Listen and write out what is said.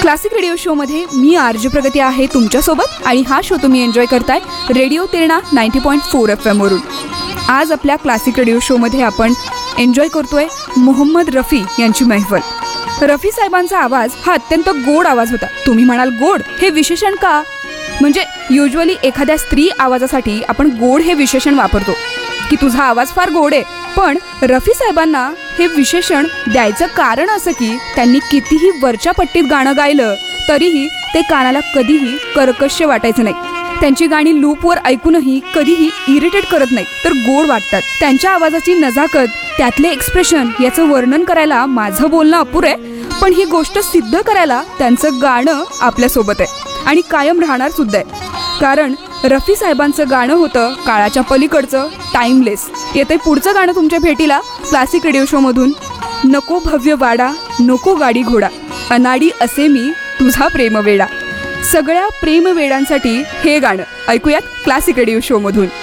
Classic radio शोमध्ये मी RJ प्रगती आहे तुमच्यासोबत आणि हा शो तुम्ही एन्जॉय करताय रेडिओ तेरणा 90.4 FM वरून. आज आपल्या क्लासिक रेडिओ शोमध्ये आपण एन्जॉय करतोय मोहम्मद रफी यांची महफल. रफी साहेबांचा आवाज हा अत्यंत गोड आवाज होता. तुम्ही म्हणाल गोड हे विशेषण का? म्हणजे युजली एखाद्या स्त्री आवाजासाठी आपण गोड हे विशेषण वापरतो की तुझा आवाज फार गोड आहे. पण रफी साहेबांना हे विशेषण द्यायचं कारण असं की त्यांनी कितीही वरच्या पट्टीत गाणं गायलं तरीही ते कानाला कधीही कर्कश वाटायचं नाही. त्यांची गाणी लूपवर ऐकूनही कधीही इरिटेट करत नाही तर गोड वाटतात. त्यांच्या आवाजाची नजाकत, त्यातले एक्सप्रेशन याचं वर्णन करायला माझं बोलणं अपुरं आहे. पण ही गोष्ट सिद्ध करायला त्यांचं गाणं आपल्यासोबत आहे आणि कायम राहणार सुद्धा आहे. कारण रफी साहेबांचं गाणं होतं काळाच्या पलीकडचं, टाइमलेस. येते पुढचं गाणं तुमच्या भेटीला क्लासिक रेडिओ शोमधून. नको भव्य वाडा, नको गाडी घोडा, अनाडी असे मी तुझा प्रेमवेडा. सगळ्या प्रेमवेडांसाठी हे गाणं ऐकूयात क्लासिक रेडिओ शोमधून.